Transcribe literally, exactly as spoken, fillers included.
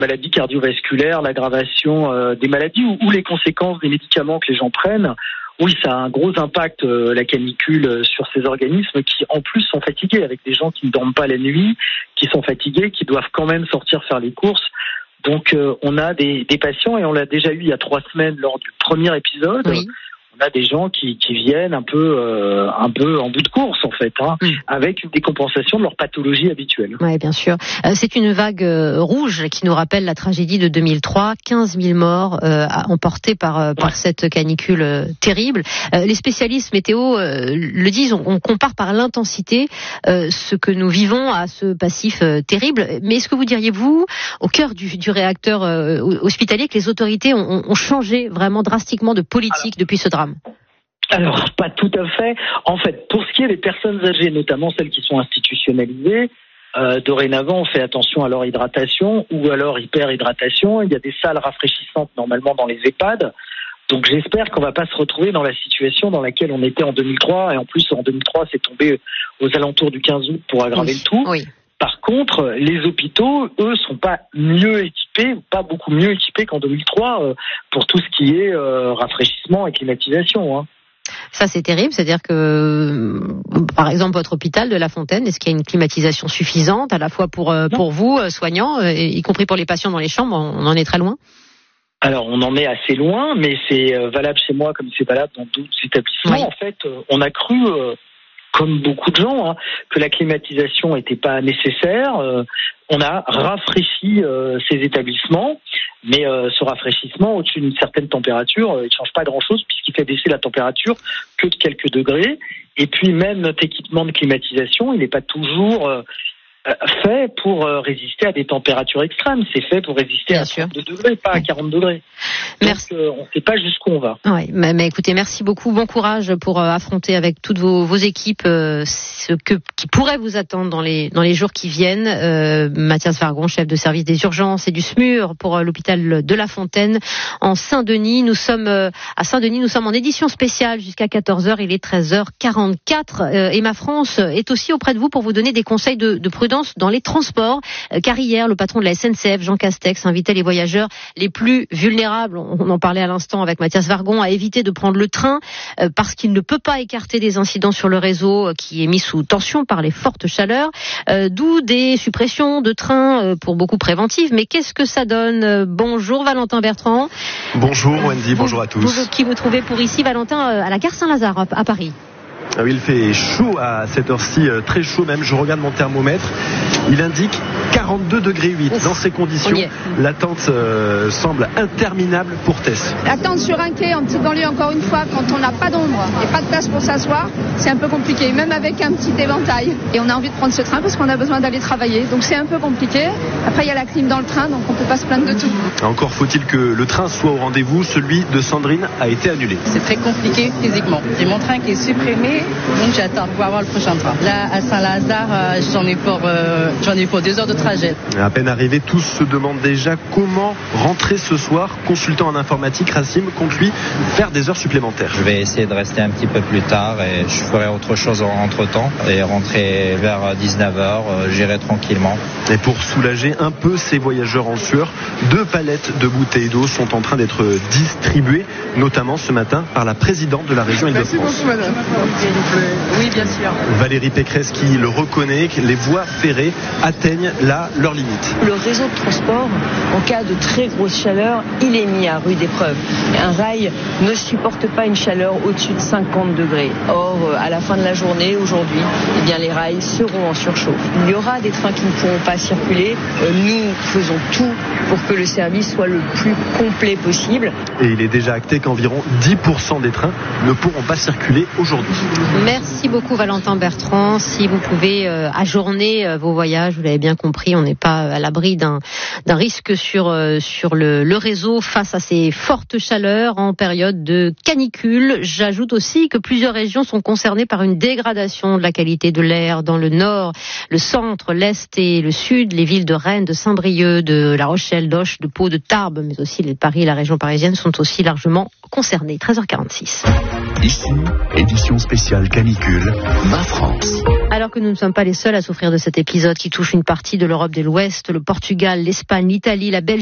maladies cardiovasculaires, l'aggravation euh, des maladies ou, ou les conséquences des médicaments que les gens prennent. Oui, ça a un gros impact, euh, la canicule, euh, sur ces organismes qui, en plus, sont fatigués, avec des gens qui ne dorment pas la nuit, qui sont fatigués, qui doivent quand même sortir faire les courses. Donc, euh, on a des, des patients, et on l'a déjà eu il y a trois semaines lors du premier épisode. Oui. On a des gens qui, qui viennent un peu, euh, un peu en bout de course, en fait, hein, mmh. avec une décompensation de leur pathologie habituelle. Oui, bien sûr. Euh, c'est une vague euh, rouge qui nous rappelle la tragédie de deux mille trois, quinze mille morts euh, emportés par, euh, par ouais. cette canicule euh, terrible. Euh, les spécialistes météo euh, le disent, on, on compare par l'intensité euh, ce que nous vivons à ce passif euh, terrible. Mais est-ce que vous diriez, vous, au cœur du, du réacteur euh, hospitalier, que les autorités ont, ont changé vraiment drastiquement de politique Alors. depuis ce drame? Alors, pas tout à fait. En fait, pour ce qui est des personnes âgées, notamment celles qui sont institutionnalisées, euh, dorénavant, on fait attention à leur hydratation ou à leur hyperhydratation. Il y a des salles rafraîchissantes normalement dans les EHPAD. Donc, j'espère qu'on va pas se retrouver dans la situation dans laquelle on était en deux mille trois. Et en plus, en deux mille trois, c'est tombé aux alentours du quinze août pour aggraver oui. le tout. Oui. Par contre, les hôpitaux, eux, sont pas mieux équipés, pas beaucoup mieux équipés qu'en deux mille trois euh, pour tout ce qui est euh, rafraîchissement et climatisation, hein. Ça, c'est terrible. C'est-à-dire que, par exemple, votre hôpital de La Fontaine, est-ce qu'il y a une climatisation suffisante à la fois pour, pour vous, soignants, y compris pour les patients dans les chambres? On en est très loin. Alors, on en est assez loin, mais c'est valable chez moi comme c'est valable dans d'autres établissements. Oui. En fait, on a cru, comme beaucoup de gens, hein, que la climatisation n'était pas nécessaire. On a rafraîchi euh, ces établissements, mais euh, ce rafraîchissement au-dessus d'une certaine température, euh, il ne change pas grand-chose puisqu'il fait baisser la température que de quelques degrés. Et puis même notre équipement de climatisation, il n'est pas toujours euh, fait pour euh, résister à des températures extrêmes. C'est fait pour résister Bien à trente-deux degrés, pas à quarante degrés. Merci. Donc euh, on ne sait pas jusqu'où on va. Oui, mais, mais écoutez, merci beaucoup. Bon courage pour euh, affronter avec toutes vos, vos équipes euh, ce que, qui pourrait vous attendre dans les, dans les jours qui viennent. Euh, Mathias Vargon, chef de service des urgences et du S M U R pour euh, l'hôpital de La Fontaine en Saint-Denis. Nous sommes euh, à Saint-Denis, nous sommes en édition spéciale jusqu'à quatorze heures. Il est treize heures quarante-quatre. Euh, Emma France est aussi auprès de vous pour vous donner des conseils de, de prudence dans les transports, car hier, le patron de la S N C F, Jean Castex, invitait les voyageurs les plus vulnérables, on en parlait à l'instant avec Mathias Vargon, à éviter de prendre le train, parce qu'il ne peut pas écarter des incidents sur le réseau qui est mis sous tension par les fortes chaleurs, d'où des suppressions de trains pour beaucoup préventives. Mais qu'est-ce que ça donne? Bonjour Valentin Bertrand. Bonjour Wendy, bonjour à tous. Vous, qui vous trouvez pour ici, Valentin, à la gare Saint-Lazare, à Paris? Ah oui, il fait chaud à cette heure-ci, très chaud même. Je regarde mon thermomètre. Il indique quarante-deux degrés huit. Dans ces conditions, l'attente euh, semble interminable pour Tess. L'attente sur un quai en petite banlieue, encore une fois, quand on n'a pas d'ombre et pas de place pour s'asseoir, c'est un peu compliqué, même avec un petit éventail. Et on a envie de prendre ce train parce qu'on a besoin d'aller travailler. Donc c'est un peu compliqué. Après, il y a la clim dans le train, donc on ne peut pas se plaindre de tout. Encore faut-il que le train soit au rendez-vous. Celui de Sandrine a été annulé. C'est très compliqué physiquement. J'ai mon train qui est supprimé. Donc j'attends pour avoir le prochain train. Là, à Saint-Lazare, euh, j'en ai pour euh, j'en ai pour deux heures de trajet. À peine arrivé, tous se demandent déjà comment rentrer ce soir. Consultant en informatique, Racim compte lui faire des heures supplémentaires. Je vais essayer de rester un petit peu plus tard et je ferai autre chose entre temps et rentrer vers dix-neuf heures. Euh, j'irai tranquillement. Et pour soulager un peu ces voyageurs en sueur, deux palettes de bouteilles d'eau sont en train d'être distribuées, notamment ce matin par la présidente de la région Île-de-France. Merci beaucoup, madame. S'il vous plaît. Oui, bien sûr. Valérie Pécresse qui le reconnaît, que les voies ferrées atteignent là leurs limites. Le réseau de transport, en cas de très grosse chaleur, il est mis à rude épreuve. Un rail ne supporte pas une chaleur au-dessus de cinquante degrés. Or, à la fin de la journée, aujourd'hui, eh bien, les rails seront en surchauffe. Il y aura des trains qui ne pourront pas circuler. Nous faisons tout pour que le service soit le plus complet possible. Et il est déjà acté qu'environ dix pour cent des trains ne pourront pas circuler aujourd'hui. Merci beaucoup Valentin Bertrand. Si vous pouvez euh, ajourner euh, vos voyages, vous l'avez bien compris, on n'est pas à l'abri d'un, d'un risque sur, euh, sur le, le réseau face à ces fortes chaleurs en période de canicule. J'ajoute aussi que plusieurs régions sont concernées par une dégradation de la qualité de l'air dans le nord, le centre, l'est et le sud. Les villes de Rennes, de Saint-Brieuc, de La Rochelle, d'Auch, de Pau, de Tarbes, mais aussi les Paris et la région parisienne sont aussi largement concernés. treize heures quarante-six. Ici, édition spéciale canicule, Ma France. Alors que nous ne sommes pas les seuls à souffrir de cet épisode qui touche une partie de l'Europe de l'Ouest, le Portugal, l'Espagne, l'Italie, la Belgique,